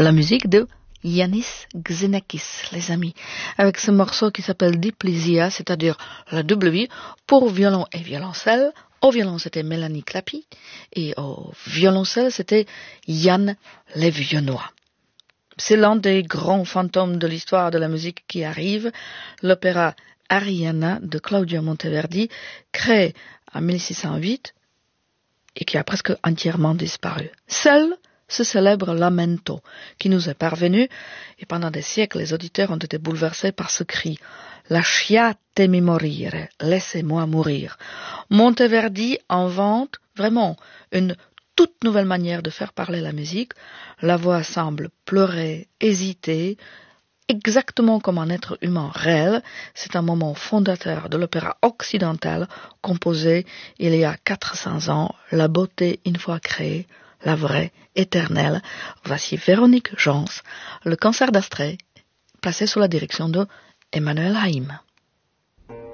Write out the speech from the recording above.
la musique de Yannis Xenakis, les amis, avec ce morceau qui s'appelle Diplysia, c'est-à-dire la double vie pour violon et violoncelle. Au violon, c'était Mélanie Clapy, et au violoncelle, c'était Yann Levionnois. C'est l'un des grands fantômes de l'histoire de la musique qui arrive, l'opéra Arianna de Claudio Monteverdi, créé en 1608 et qui a presque entièrement disparu. Seul ce célèbre lamento qui nous est parvenu, et pendant des siècles les auditeurs ont été bouleversés par ce cri « Lasciatemi morire, laissez-moi mourir ». Monteverdi invente vraiment une toute nouvelle manière de faire parler la musique. La voix semble pleurer, hésiter, exactement comme un être humain réel. C'est un moment fondateur de l'opéra occidental composé il y a 400 ans. La beauté une fois créée, la vraie, éternelle. Voici Véronique Jans, le concert d'Astrée, placé sous la direction de Emmanuel Haïm.